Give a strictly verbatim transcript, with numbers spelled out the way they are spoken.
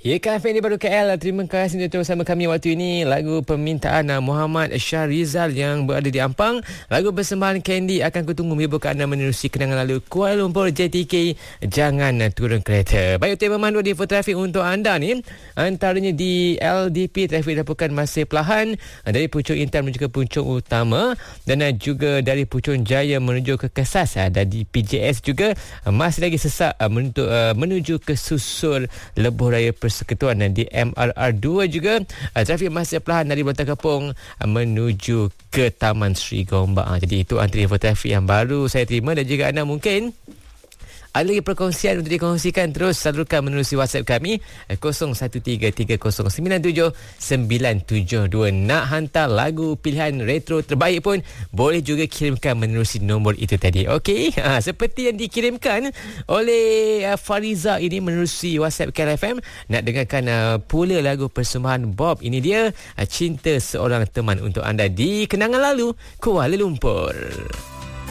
Ya, Kafe ini baru K L. Terima kasih untuk bersama kami waktu ini. Lagu permintaan Muhammad Syahrizal yang berada di Ampang. Lagu persembahan Candy akan kutunggu menghibur anda menerusi kenangan lalu Kuala Lumpur J T K. Jangan turun kereta. Baik, tema memandu di info trafik untuk anda ni. Antaranya di L D P, trafik dilaporkan masih perlahan dari Puchong Intan menuju ke Puchong Utama dan juga dari Puchong Jaya menuju ke Kesas. Dan di P J S juga masih lagi sesak menuju, menuju ke Susur Lebuh Raya Persekutuan. Dan di M R R dua juga uh, trafik masih perlahan dari Bontang Kepong uh, menuju ke Taman Sri Gombak. Uh, jadi itu antara info trafik yang baru saya terima, dan juga anda mungkin ada lagi perkongsian untuk dikongsikan, terus salurkan menerusi WhatsApp kami kosong satu tiga tiga kosong sembilan tujuh sembilan tujuh dua. Nak hantar lagu pilihan retro terbaik pun boleh juga kirimkan menerusi nombor itu tadi. Okey, ha, seperti yang dikirimkan oleh uh, Fariza ini menerusi WhatsApp K L F M. Nak dengarkan uh, pula lagu persembahan Bob. Ini dia, uh, Cinta Seorang Teman untuk anda di Kenangan Lalu Kuala Lumpur.